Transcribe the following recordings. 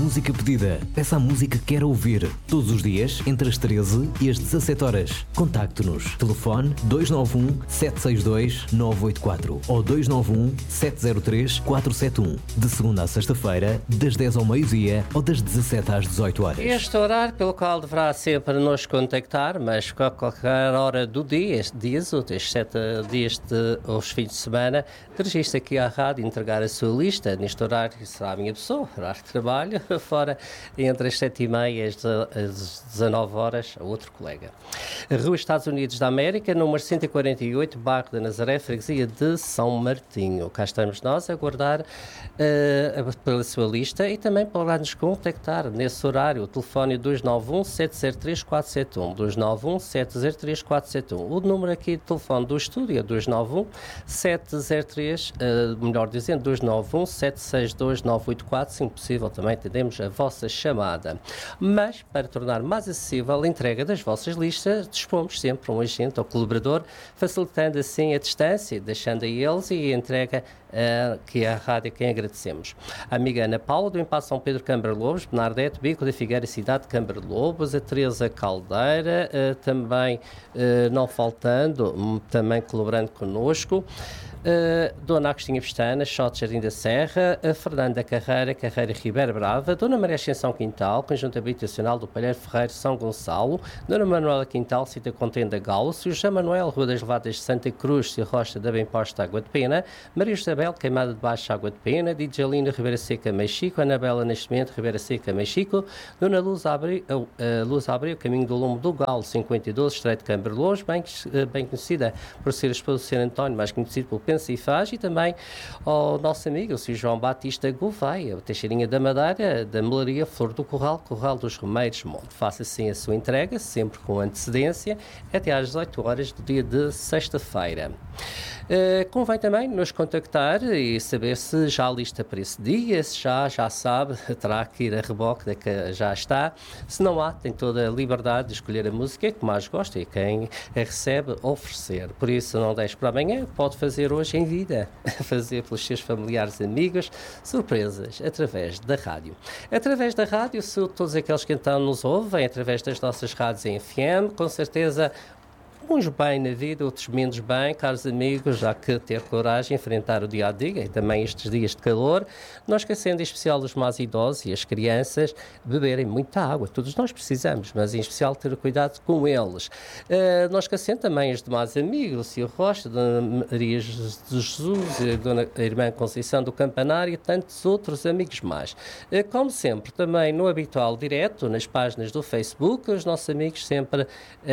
música pedida. Peça a música que quer ouvir. Todos os dias, entre as 13 e as 17 horas. Contacte-nos. Telefone 291-762-984 ou 291-703-471. De segunda a sexta-feira, das 10 ao meio-dia ou das 17 às 18 horas. Este horário pelo qual deverá sempre nos contactar, mas a qualquer hora do dia, dias úteis, 7 dias aos fins de semana, dirigir-se aqui à rádio e entregar a sua lista. Neste horário será a minha pessoa, horário de trabalho, fora entre as 7h30 e as 19 horas, a outro colega. Rua Estados Unidos da América, número 148, bairro da Nazaré, freguesia de São Martinho. Cá estamos nós a aguardar pela sua lista e também para nos contactar nesse horário. O telefone 291-703-471, 291-703-471. O número aqui de telefone do estúdio é 291-703, melhor dizendo, 291-762-984. Se possível, também atendemos a vossa chamada. Mas, para tornar mais acessível a entrega das vossas listas, dispomos sempre um agente ou colaborador, facilitando assim a distância, deixando a eles e a entrega que é a rádio a quem agradecemos. A amiga Ana Paula, do Impasse São Pedro Câmara Lobos, Bernardete, Bico da Figueira, cidade de Câmara Lobos, a Teresa Caldeira, também não faltando, também colaborando connosco, Dona Agostinha Pestana, Xote Jardim da Serra, a Fernanda Carreira Ribeira Brava, Dona Maria Ascensão Quintal, Conjunto Habitacional do Palheiro Ferreiro São Gonçalo, Dona Manuela Quintal, Cita Contenda Galo, Sr. José Manuel, Rua das Levadas de Santa Cruz, Sr. Rocha da Bem Posta Água de Pena, Maria Isabel, Queimada de Baixo Água de Pena, Djalina Ribeira Seca Mexico, Anabela Nascimento Ribeira Seca Mexico, Dona Luz Abreu, Caminho do Lume do Galo, 5012, Estreito de Câmara Lobos, bem conhecida por ser a esposa do Sr. António, mais conhecido pelo Pensa e Faz, e também ao nosso amigo, o Sr. João Batista Gouveia, o Teixeirinha da Madeira, da Melaria Flor do Corral, Corral dos Remeiros Monte. Faça assim a sua entrega, sempre com antecedência, até às 18 horas do dia de sexta-feira. Convém também nos contactar e saber se já há lista para esse dia, se já sabe, terá que ir a reboque da que já está. Se não há, tem toda a liberdade de escolher a música que mais gosta e quem a recebe oferecer. Por isso, não deixe para amanhã, pode fazer hoje em vida, fazer pelos seus familiares e amigos surpresas através da rádio. Através da rádio, se todos aqueles que então nos ouvem, através das nossas rádios em FM, com certeza uns bem na vida, outros menos bem, caros amigos, há que ter coragem, enfrentar o dia-a-dia e também estes dias de calor, não esquecendo em especial os mais idosos e as crianças beberem muita água. Todos nós precisamos, mas em especial ter cuidado com eles. Não esquecendo também os demais amigos, o Sr. Rocha, Dona Maria de Jesus, a Irmã Conceição do Campanário e tantos outros amigos mais. Como sempre, também no habitual direto, nas páginas do Facebook, os nossos amigos sempre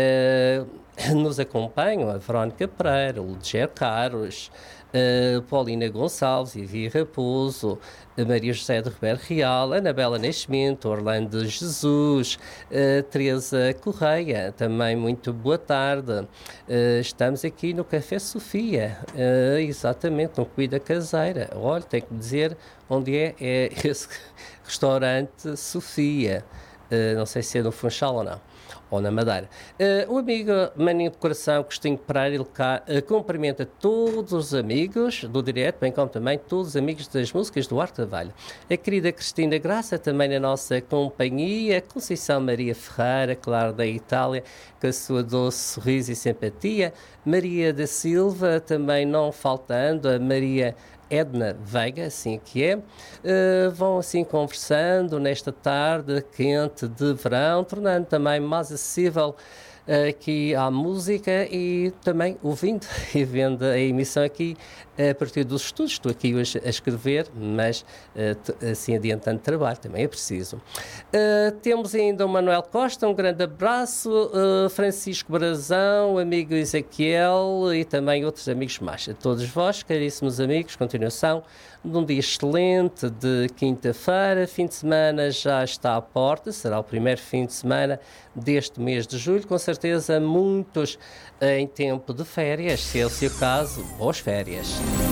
nos acompanham, a Verónica Pereira, o Liger Carlos, Paulina Gonçalves, Ivi Raposo, a Maria José de Ribeiro Real, Anabela Nascimento, Orlando Jesus, Teresa Correia, também muito boa tarde. Estamos aqui no Café Sofia, exatamente, no Cuida Caseira. Olha, tenho que dizer onde é esse restaurante Sofia. Não sei se é no Funchal ou não, ou na Madeira. O amigo Maninho de Coração, Costinho Pereira, ele cá cumprimenta todos os amigos do direto, bem como também todos os amigos das músicas do Arte da Valha. A querida Cristina Graça, também na nossa companhia, Conceição Maria Ferreira, claro, da Itália, com a sua doce sorriso e simpatia, Maria da Silva, também não faltando, a Maria Edna Veiga, assim que é, vão assim conversando nesta tarde quente de verão, tornando também mais acessível aqui à música e também ouvindo e vendo a emissão aqui a partir dos estudos. Estou aqui hoje a escrever, mas assim adiantando trabalho, também é preciso. Temos ainda o Manuel Costa, um grande abraço, Francisco Brazão, amigo Ezequiel e também outros amigos mais. A todos vós, caríssimos amigos, continuação de um dia excelente de quinta-feira, fim de semana já está à porta, será o primeiro fim de semana deste mês de julho, com certeza muitos em tempo de férias, se esse é o caso, boas férias.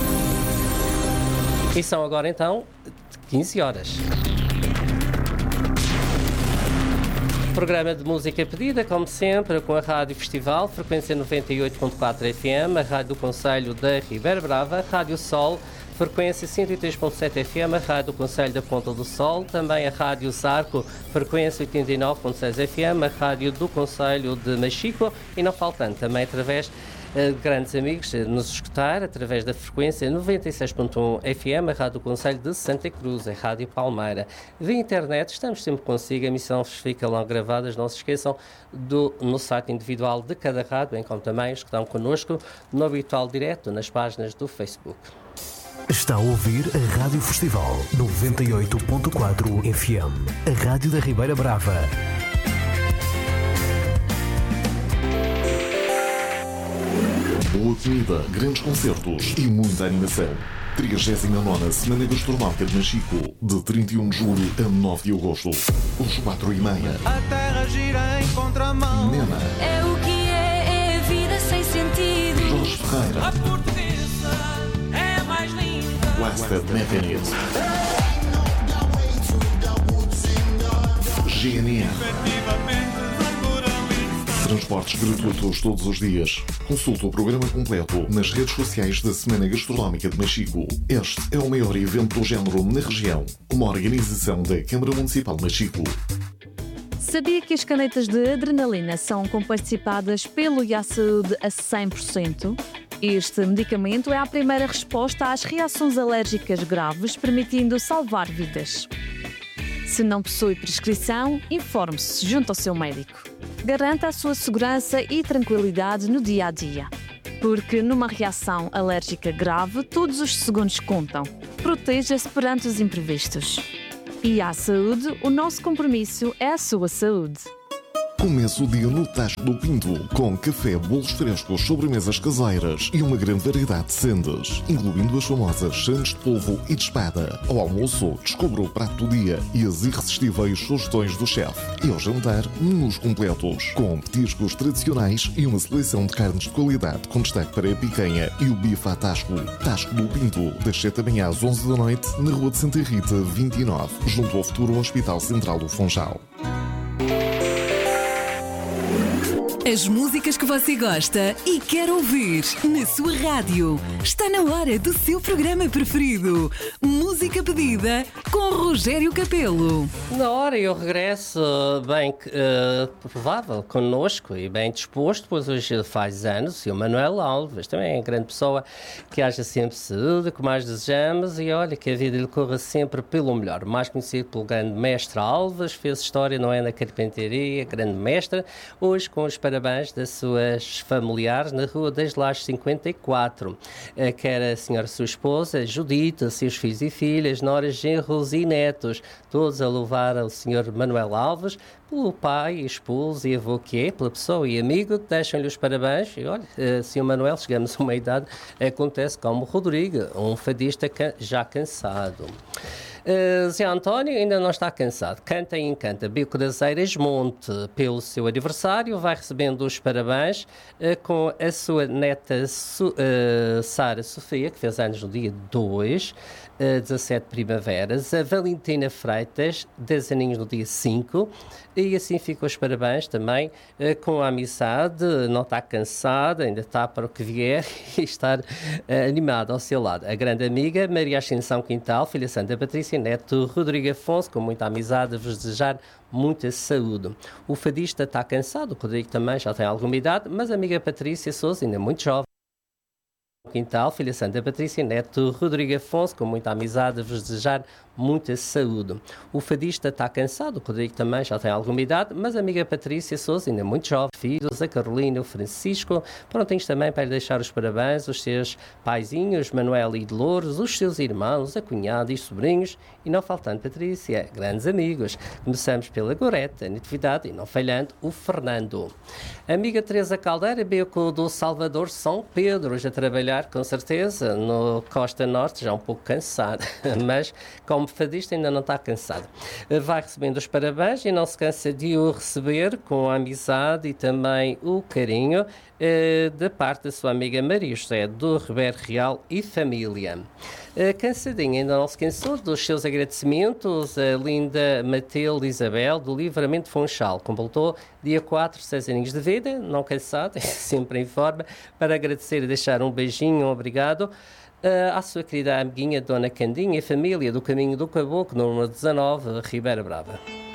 E são agora então 15 horas. Programa de música pedida, como sempre, com a Rádio Festival, frequência 98.4 FM, a Rádio do Concelho da Ribeira Brava, a Rádio Sol, frequência 103.7 FM, a Rádio Conselho da Ponta do Sol, também a Rádio Zarco, frequência 89.6 FM, a Rádio do Conselho de Machico e não faltando também através grandes amigos nos escutar através da frequência 96.1 FM, a Rádio Conselho de Santa Cruz, a Rádio Palmeira. Via internet, estamos sempre consigo, a emissão fica logo gravada, não se esqueçam no site individual de cada rádio, bem como também os que estão connosco no habitual direto nas páginas do Facebook. Está a ouvir a Rádio Festival 98.4 FM, a Rádio da Ribeira Brava. Boa comida, grandes concertos e muita animação. 39ª Semana Gastronómica de Machico, de 31 de julho a 9 de agosto, às 4h30. A terra gira em contramão. Nena. É o que é a vida sem sentido. Jorge Ferreira. A portuguesa é a mais linda. Blasted Mechanism. GNR. Transportes gratuitos todos os dias. Consulte o programa completo nas redes sociais da Semana Gastronómica de Machico. Este é o maior evento do género na região. Uma organização da Câmara Municipal de Machico. Sabia que as canetas de adrenalina são comparticipadas pelo IASaúde a 100%? Este medicamento é a primeira resposta às reações alérgicas graves, permitindo salvar vidas. Se não possui prescrição, informe-se junto ao seu médico. Garanta a sua segurança e tranquilidade no dia a dia. Porque numa reação alérgica grave, todos os segundos contam. Proteja-se perante os imprevistos. E à saúde, o nosso compromisso é a sua saúde. Começa o dia no Tasco do Pinto, com café, bolos frescos, sobremesas caseiras e uma grande variedade de sendas, incluindo as famosas sandes de polvo e de espada. Ao almoço, descubra o prato do dia e as irresistíveis sugestões do chefe. E ao jantar, menus completos, com petiscos tradicionais e uma seleção de carnes de qualidade, com destaque para a picanha e o bife à Tasco. Tasco do Pinto, das 7 da manhã às 11 da noite, na Rua de Santa Rita, 29, junto ao futuro Hospital Central do Funchal. As músicas que você gosta e quer ouvir na sua rádio. Está na hora do seu programa preferido. Música pedida com Rogério Capelo. Na hora eu regresso bem provável connosco e bem disposto, pois hoje faz anos, e o Manuel Alves também é grande pessoa, que haja sempre saúde, que mais desejamos, e olha, que a vida lhe corra sempre pelo melhor. Mais conhecido pelo grande mestre Alves, fez história, não é, na carpintaria, grande mestre, hoje com os parabéns das suas familiares na Rua das Lajes 54, quer a senhora sua esposa, Judita, seus filhos e filhas, noras, genros e netos, todos a louvar ao senhor Manuel Alves, pelo pai, esposo e avô que é, pela pessoa e amigo, deixam-lhe os parabéns. E olha, senhor Manuel, chegamos a uma idade, acontece como Rodrigo, um fadista já cansado. Zé António ainda não está cansado. Canta e encanta. Bico das Eiras Monte, pelo seu aniversário, vai recebendo os parabéns com a sua neta Sara Sofia, que fez anos no dia 2, 17 primaveras. A Valentina Freitas, 10 aninhos no dia 5. E assim ficam os parabéns também com a amizade. Não está cansada, ainda está para o que vier e estar animado ao seu lado. A grande amiga Maria Ascensão Quintal, filha Santa Patrícia, neto Rodrigo Afonso, com muita amizade, a vos desejar muita saúde. O fadista está cansado, o Rodrigo também já tem alguma idade, mas a amiga Patrícia Sousa, ainda muito jovem, Quintal, filha Santa Patrícia, neto Rodrigo Afonso, com muita amizade, a vos desejar muita saúde. O fadista está cansado, o Rodrigo também já tem alguma idade, mas a amiga Patrícia Sousa, ainda muito jovem, filhos, a Carolina, o Francisco, prontinhos também para lhe deixar os parabéns, os seus paizinhos, Manuel e Dolores, os seus irmãos, a cunhada e sobrinhos, e não faltando Patrícia, grandes amigos. Começamos pela Gorete, a Natividade, e não falhando, o Fernando. A amiga Teresa Caldeira, beco do Salvador São Pedro, hoje a trabalhar, com certeza, no Costa Norte, já um pouco cansada, mas como fadista ainda não está cansado. Vai recebendo os parabéns e não se cansa de o receber com a amizade e também o carinho da parte da sua amiga Maria José do Ribeiro Real e família. Cansadinha, ainda não se cansou dos seus agradecimentos a linda Matilde Isabel do Livramento Funchal. Completou dia 4, 6 aninhos de vida, não cansada, sempre em forma, para agradecer e deixar um beijinho, um obrigado À sua querida amiguinha Dona Candinha e família do Caminho do Caboclo, número 19, Ribeira Brava.